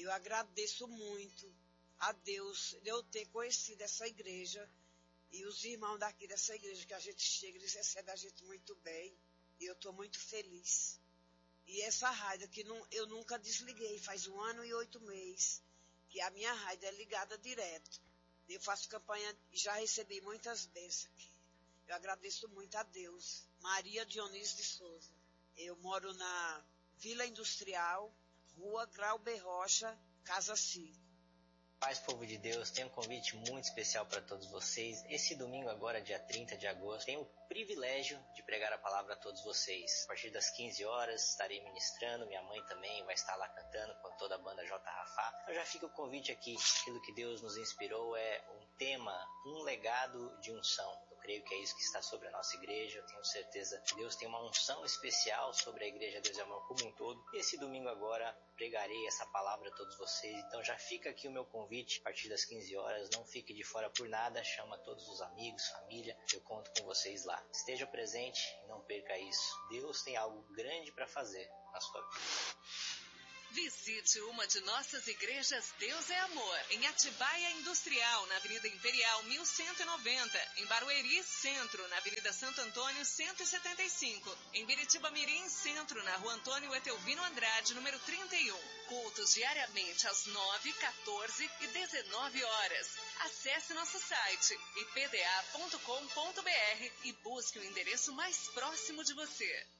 Eu agradeço muito a Deus de eu ter conhecido essa igreja e os irmãos daqui dessa igreja, que a gente chega, eles recebem a gente muito bem. E eu estou muito feliz. E essa rádio que eu nunca desliguei, faz 1 ano e 8 meses, que a minha rádio é ligada direto. Eu faço campanha e já recebi muitas bênçãos aqui. Eu agradeço muito a Deus. Maria Dionísio de Souza. Eu moro na Vila Industrial, Rua Grauber Rocha, Casa 5. Paz, povo de Deus, tem um convite muito especial para todos vocês. Esse domingo agora, dia 30 de agosto, tenho o privilégio de pregar a palavra a todos vocês. A partir das 15 horas estarei ministrando, minha mãe também vai estar lá cantando com toda a banda J. Rafá. Então já fica o convite aqui, aquilo que Deus nos inspirou é um tema, um legado de unção. Eu creio que é isso que está sobre a nossa igreja, eu tenho certeza que Deus tem uma unção especial sobre a igreja Deus e Amor como um todo. E esse domingo agora pregarei essa palavra a todos vocês, então já fica aqui o meu convite, a partir das 15 horas, não fique de fora por nada, chama todos os amigos, família, eu conto com vocês lá. Esteja presente e não perca isso, Deus tem algo grande para fazer na sua vida. Visite uma de nossas igrejas Deus é Amor, em Atibaia Industrial, na Avenida Imperial 1190, em Barueri Centro, na Avenida Santo Antônio 175, em Biritiba Mirim Centro, na Rua Antônio Etelvino Andrade, número 31. Cultos diariamente às 9, 14 e 19 horas. Acesse nosso site ipda.com.br e busque o endereço mais próximo de você.